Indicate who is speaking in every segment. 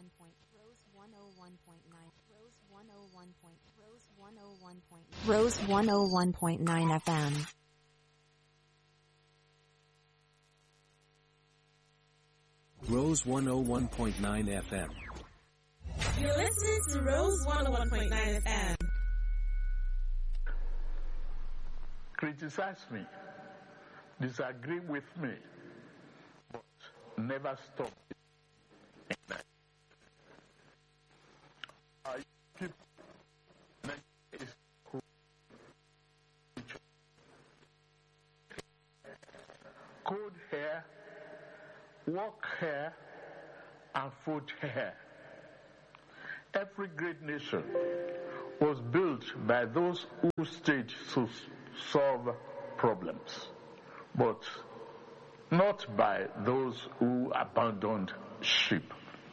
Speaker 1: Rose 101.9 FM.
Speaker 2: Rose 101.9 FM.
Speaker 3: You're listening to Rose 101.9 FM.
Speaker 4: Criticize me, disagree with me, but never stop. Cold hair, walk hair, and food hair. Every great nation was built by those who stayed to solve problems, but not by those who abandoned ship.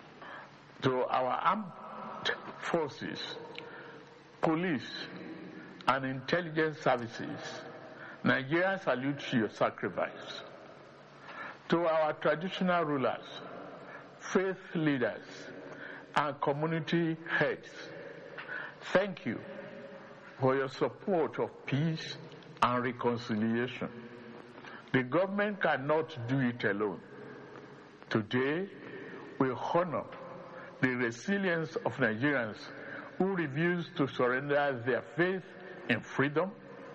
Speaker 4: To our armed forces, police, and intelligence services, Nigeria salutes your sacrifice. To our traditional rulers, faith leaders, and community heads, thank you for your support of peace and reconciliation. The government cannot do it alone. Today, we honor the resilience of Nigerians who refuse to surrender their faith in freedom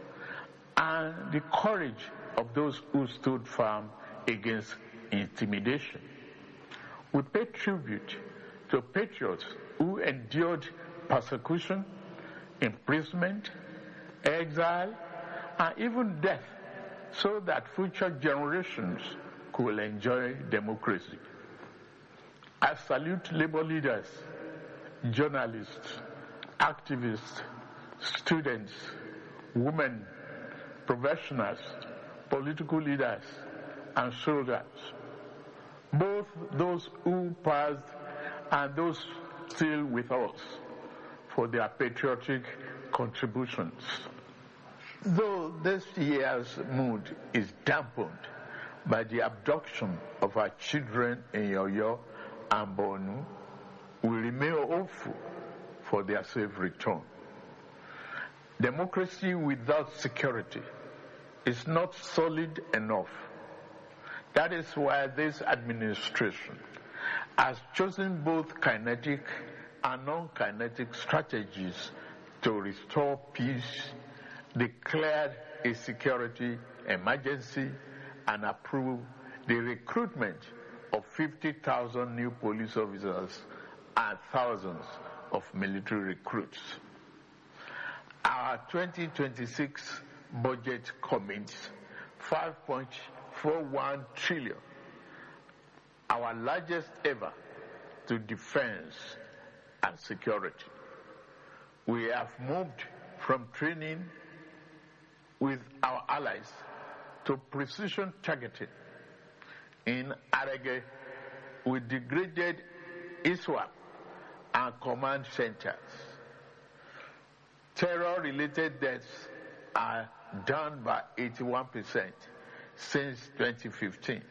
Speaker 4: and the courage of those who stood firm against intimidation. We pay tribute to patriots who endured persecution, imprisonment, exile, and even death so that future generations could enjoy democracy. I salute labor leaders, journalists, activists, students, women, professionals, political leaders, and soldiers, both those who passed and those still with us, for their patriotic contributions. Though this year's mood is dampened by the abduction of our children in Oyo and Borno, we remain hopeful for their safe return. Democracy without security is not solid enough. That is why this administration has chosen both kinetic and non-kinetic strategies to restore peace, declared a security emergency, and approved the recruitment of 50,000 new police officers and thousands of military recruits. Our 2026 budget commits 5.41 trillion, our largest ever, to defense and security. We have moved from training with our allies to precision targeting. In Arege, we degraded ISWAP and command centers. Terror-related deaths are down by 81% since 2015.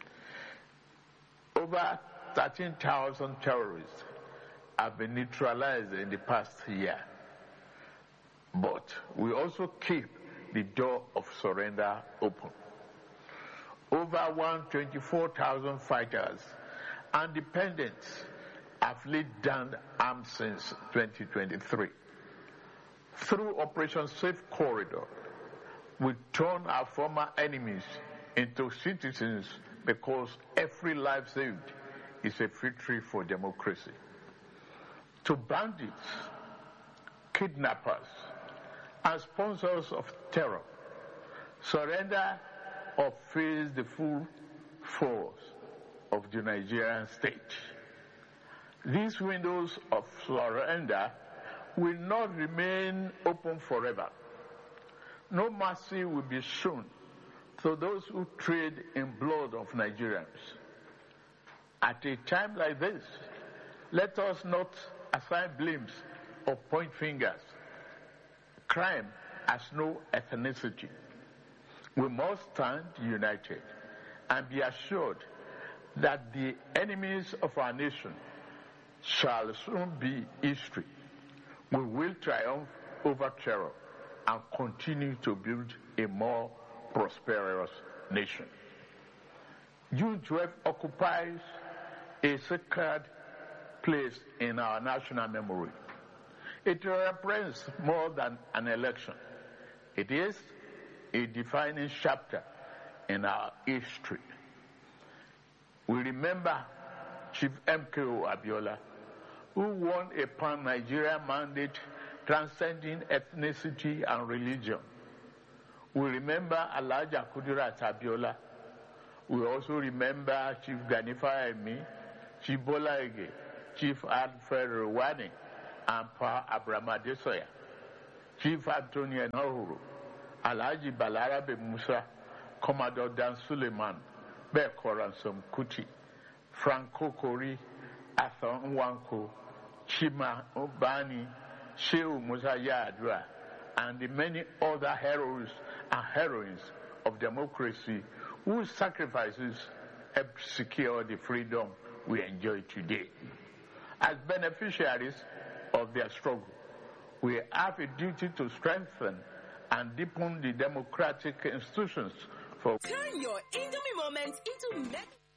Speaker 4: Over 13,000 terrorists have been neutralized in the past year. But we also keep the door of surrender open. Over 124,000 fighters and dependents have laid down arms since 2023. Through Operation Safe Corridor, we turn our former enemies into citizens because every life saved is a victory for democracy. To bandits, kidnappers, and sponsors of terror, surrender or face the full force of the Nigerian state. These windows of surrender will not remain open forever. No mercy will be shown to those who trade in blood of Nigerians. At a time like this, let us not assign blames or point fingers. Crime has no ethnicity. We must stand united and be assured that the enemies of our nation shall soon be history. We will triumph over terror and continue to build a more prosperous nation. June 12 occupies a sacred place in our national memory. It represents more than an election. It is a defining chapter in our history. We remember Chief MKO Abiola, who won a pan-Nigerian mandate transcending ethnicity and religion. We remember Alhaji Kudirat Abiola. We also remember Chief Gani Fawehinmi, Chief Bola Ige, Chief Alfred Rwani, and Pa Abraham Adesoya, Chief Anthony Enohuru, Alhaji Balarabe Musa, Commodore Dan Suleiman, Beko Ransom Kuti, Franco Kori, Arthur Nwanko, Chima Obani, Shehu Musa Yar'Adua, and the many other heroes and heroines of democracy whose sacrifices have secured the freedom we enjoy today. As beneficiaries of their struggle, we have a duty to strengthen and deepen the democratic institutions for
Speaker 3: Turn your Indomie moment into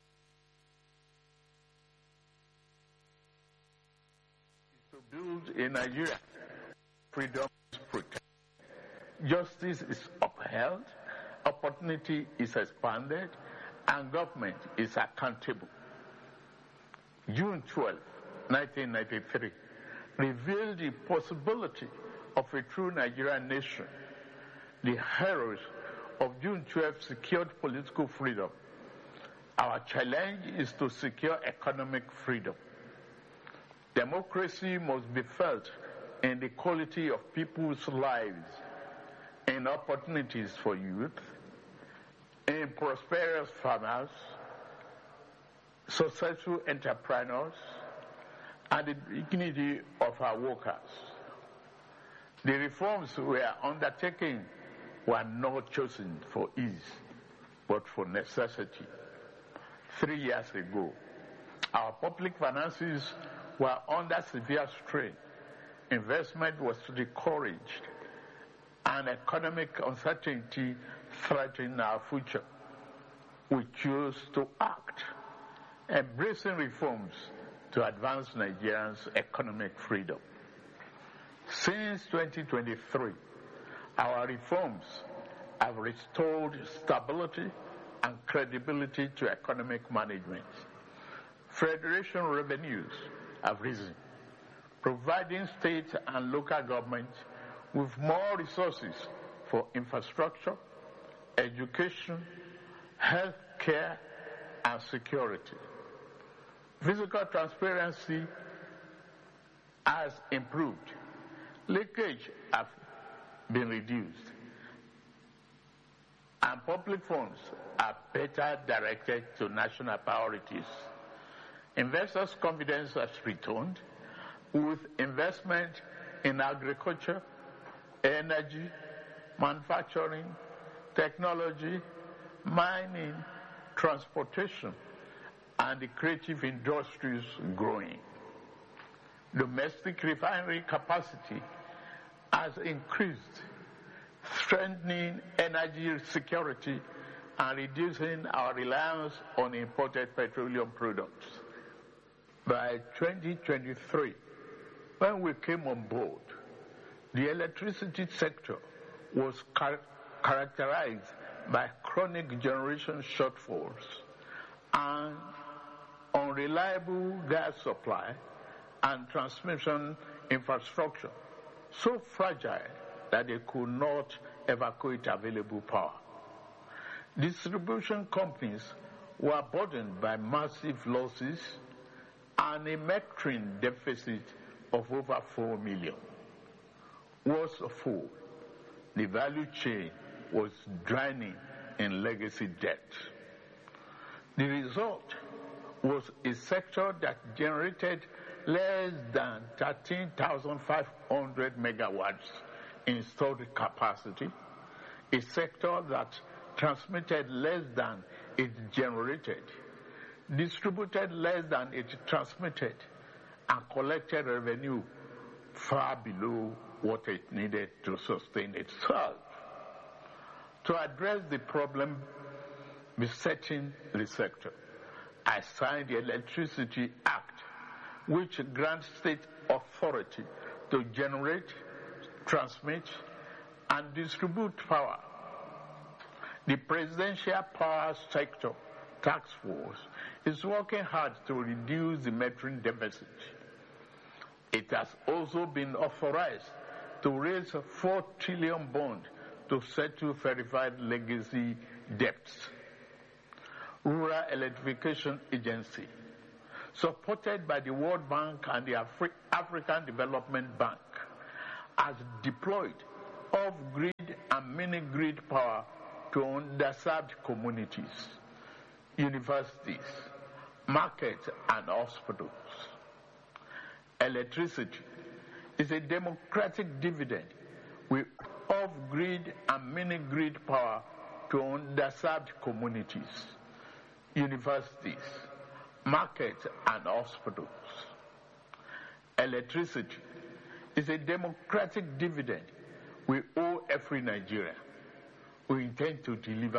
Speaker 4: to build a Nigeria. Freedom is protected, justice is upheld, opportunity is expanded, and government is accountable. June 12, 1993, revealed the possibility of a true Nigerian nation. The heroes of June 12 secured political freedom. Our challenge is to secure economic freedom. Democracy must be felt in the quality of people's lives, in opportunities for youth, in prosperous farmers, successful entrepreneurs, and the dignity of our workers. The reforms we are undertaking were not chosen for ease, but for necessity. 3 years ago, our public finances were under severe strain. Investment was discouraged, and economic uncertainty threatened our future. We chose to act, embracing reforms to advance Nigerians' economic freedom. Since 2023, our reforms have restored stability and credibility to economic management. Federation revenues have risen, providing state and local governments with more resources for infrastructure, education, health care, and security. Fiscal transparency has improved. Leakage has been reduced, and public funds are better directed to national priorities. Investors' confidence has returned with investment in agriculture, energy, manufacturing, technology, mining, transportation, and the creative industries growing. Domestic refinery capacity has increased, strengthening energy security and reducing our reliance on imported petroleum products. By 2023, when we came on board, the electricity sector was characterized by chronic generation shortfalls and unreliable gas supply and transmission infrastructure, so fragile that they could not evacuate available power. Distribution companies were burdened by massive losses and a metering deficit of over 4 million. Worst of all, the value chain was drowning in legacy debt. The result was a sector that generated less than 13,500 megawatts installed capacity, a sector that transmitted less than it generated, distributed less than it transmitted, and collected revenue far below what it needed to sustain itself. To address the problem besetting the sector, I signed the Electricity Act, which grants state authority to generate, transmit, and distribute power. The Presidential Power Sector Task Force is working hard to reduce the metering deficit. It has also been authorized to raise a 4 trillion bond to settle verified legacy debts. Rural Electrification Agency, supported by the World Bank and the African Development Bank, has deployed off-grid and mini-grid power to underserved communities, universities, markets, and hospitals. Electricity is a democratic dividend with off-grid and mini-grid power to underserved communities, universities, markets, and hospitals. Electricity is a democratic dividend we owe every Nigerian. We intend to deliver